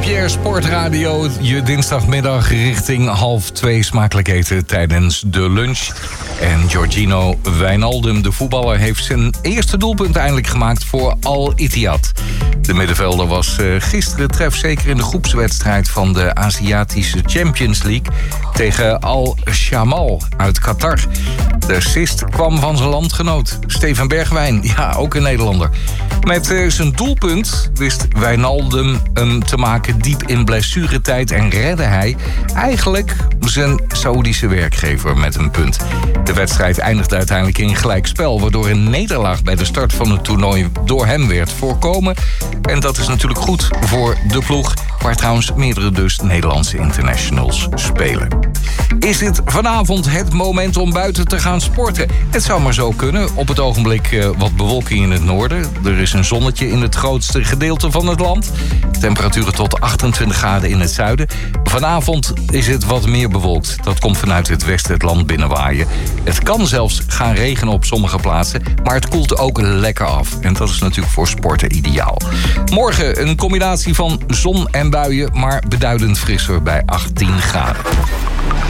NPR Sportradio. Je dinsdagmiddag richting 1:30 smakelijk eten tijdens de lunch. En Georgino Wijnaldum, de voetballer, heeft zijn eerste doelpunt eindelijk gemaakt voor Al Ittihad. De middenvelder was gisteren trefzeker in de groepswedstrijd van de Aziatische Champions League tegen Al Shamal uit Qatar. De assist kwam van zijn landgenoot, Steven Bergwijn. Ja, ook een Nederlander. Met zijn doelpunt wist Wijnaldum hem te maken diep in blessuretijd en redde hij eigenlijk zijn Saoedische werkgever met een punt. De wedstrijd eindigde uiteindelijk in gelijkspel, waardoor een nederlaag bij de start van het toernooi door hem werd voorkomen. En dat is natuurlijk goed voor de ploeg, waar trouwens meerdere dus Nederlandse internationals spelen. Is dit vanavond het moment om buiten te gaan sporten? Het zou maar zo kunnen. Op het ogenblik wat bewolking in het noorden. Er is een zonnetje in het grootste gedeelte van het land. Temperaturen tot 28 graden in het zuiden. Vanavond is het wat meer bewolkt. Dat komt vanuit het westen het land binnenwaaien. Het kan zelfs gaan regenen op sommige plaatsen, maar het koelt ook lekker af. En dat is natuurlijk voor sporten ideaal. Morgen een combinatie van zon en buien, maar beduidend frisser bij 18 graden.